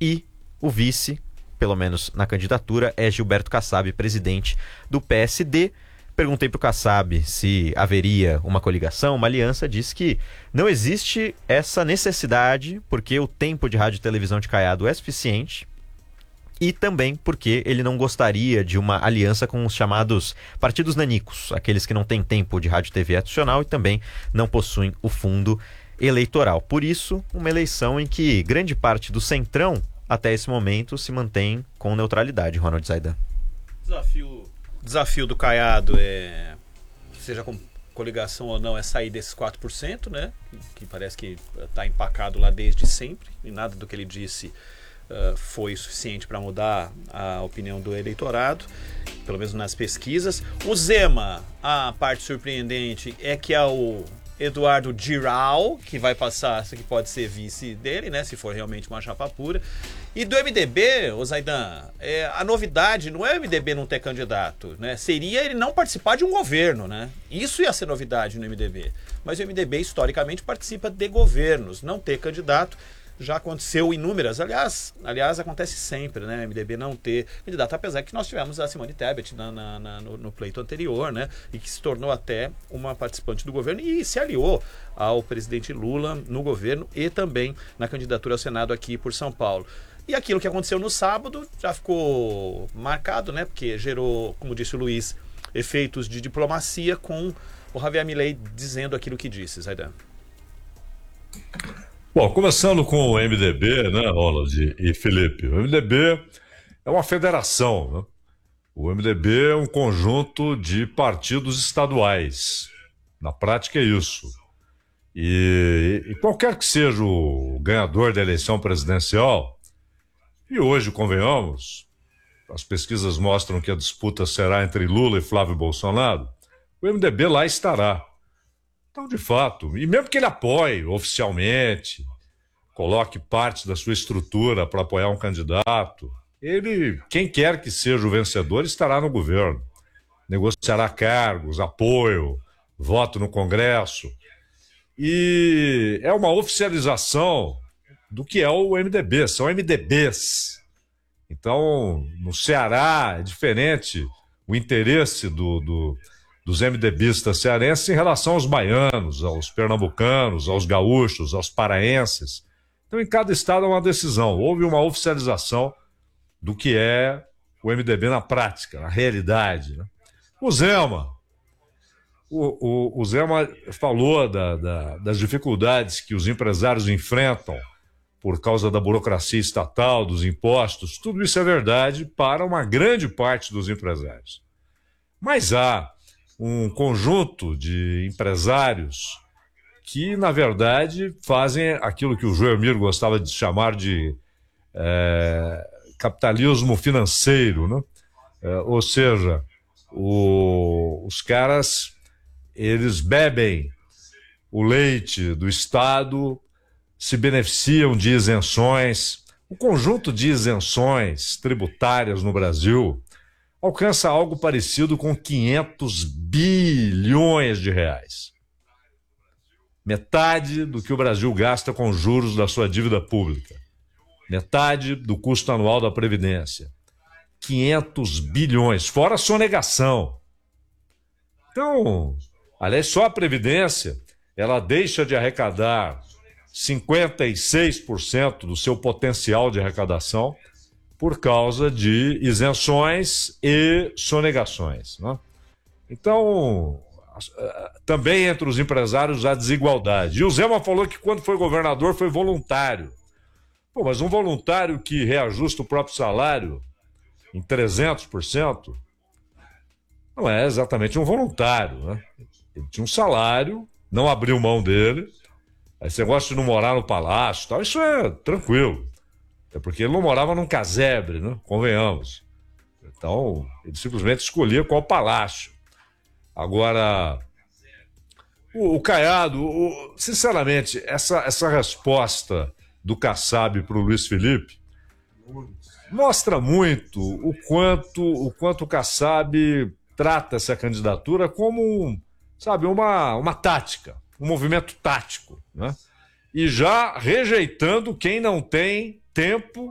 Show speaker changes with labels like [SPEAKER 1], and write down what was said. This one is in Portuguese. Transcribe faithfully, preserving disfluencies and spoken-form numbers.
[SPEAKER 1] e o vice, pelo menos na candidatura, é Gilberto Kassab, presidente do P S D. Perguntei para o Kassab se haveria uma coligação, uma aliança, disse que não existe essa necessidade porque o tempo de rádio e televisão de Caiado é suficiente e também porque ele não gostaria de uma aliança com os chamados partidos nanicos, aqueles que não têm tempo de rádio e T V adicional e também não possuem o fundo eleitoral. Por isso, uma eleição em que grande parte do centrão, até esse momento, se mantém com neutralidade, Ronald Zaidan.
[SPEAKER 2] Desafio, desafio do Caiado é, seja com coligação ou não, é sair desses quatro por cento, né? Que parece que está empacado lá desde sempre, e nada do que ele disse uh, foi suficiente para mudar a opinião do eleitorado, pelo menos nas pesquisas. O Zema, a parte surpreendente é que é o Eduardo Giral, que vai passar, que pode ser vice dele, né, se for realmente uma chapa pura. E do M D B, ô Zaidan, é, a novidade não é o M D B não ter candidato, né? Seria ele não participar de um governo, né? Isso ia ser novidade no M D B. Mas o M D B, historicamente, participa de governos. Não ter candidato já aconteceu inúmeras. Aliás, aliás acontece sempre, né? O M D B não ter candidato, apesar que nós tivemos a Simone Tebet na, na, na, no, no pleito anterior, né? E que se tornou até uma participante do governo e se aliou ao presidente Lula no governo e também na candidatura ao Senado aqui por São Paulo. E aquilo que aconteceu no sábado já ficou marcado, né? Porque gerou, como disse o Luiz, efeitos de diplomacia com o Javier Milei dizendo aquilo que disse, Zaidan.
[SPEAKER 3] Bom, começando com o M D B, né, Ronald e Felipe? O M D B é uma federação, né? O M D B é um conjunto de partidos estaduais. Na prática é isso. E, e qualquer que seja o ganhador da eleição presidencial, e hoje, convenhamos, as pesquisas mostram que a disputa será entre Lula e Flávio Bolsonaro, o M D B lá estará. Então, de fato, e mesmo que ele apoie oficialmente, coloque parte da sua estrutura para apoiar um candidato, ele, quem quer que seja o vencedor, estará no governo. Negociará cargos, apoio, voto no Congresso. E é uma oficialização do que é o M D B, são M D Bs. Então, no Ceará é diferente o interesse do... do dos MDBistas cearenses em relação aos baianos, aos pernambucanos, aos gaúchos, aos paraenses. Então, em cada estado há uma decisão. Houve uma oficialização do que é o M D B na prática, na realidade, né? O Zema, o, o, o Zema falou da, da, das dificuldades que os empresários enfrentam por causa da burocracia estatal, dos impostos. Tudo isso é verdade para uma grande parte dos empresários. Mas há um conjunto de empresários que, na verdade, fazem aquilo que o Joelmir gostava de chamar de é, capitalismo financeiro, né? É, ou seja, o, os caras, eles bebem o leite do Estado, se beneficiam de isenções. O conjunto de isenções tributárias no Brasil alcança algo parecido com quinhentos bilhões de reais. Metade do que o Brasil gasta com juros da sua dívida pública. Metade do custo anual da Previdência. quinhentos bilhões, fora a sonegação. Então, aliás, só a Previdência, ela deixa de arrecadar cinquenta e seis por cento do seu potencial de arrecadação por causa de isenções e sonegações, né? Então, também entre os empresários há desigualdade. E o Zema falou que quando foi governador foi voluntário. Pô, mas um voluntário que reajusta o próprio salário em trezentos por cento não é exatamente um voluntário, né? Ele tinha um salário, não abriu mão dele. Aí você gosta de não morar no palácio, tal, isso é tranquilo. É porque ele não morava num casebre, né? Convenhamos. Então, ele simplesmente escolhia qual palácio. Agora, o, o Caiado, o, sinceramente, essa, essa resposta do Kassab para o Luiz Felipe mostra muito o quanto o quanto o Kassab trata essa candidatura como, sabe, uma, uma tática, um movimento tático, né? E já rejeitando quem não tem tempo